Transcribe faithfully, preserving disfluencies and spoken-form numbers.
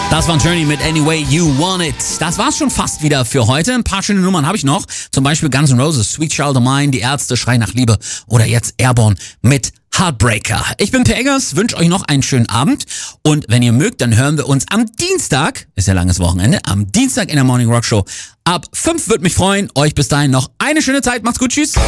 Das war Journey mit Any Way You Want It. Das war's schon fast wieder für heute. Ein paar schöne Nummern habe ich noch. Zum Beispiel Guns N' Roses, Sweet Child of Mine, Die Ärzte, Schrei nach Liebe oder jetzt Airborne mit Heartbreaker. Ich bin Per Eggers, wünsche euch noch einen schönen Abend und wenn ihr mögt, dann hören wir uns am Dienstag, ist ja langes Wochenende, am Dienstag in der Morning Rock Show ab fünf. Würde mich freuen. Euch bis dahin noch eine schöne Zeit. Macht's gut, tschüss.